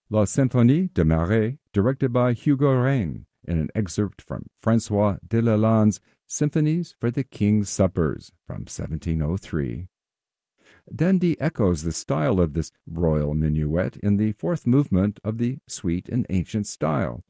La Symphonie de Marais, directed by Hugo Rein, in an excerpt from François Delalande Symphonies for the King's Suppers from 1703. d'Indy echoes the style of this royal minuet in the fourth movement of the Suite in Ancient Style,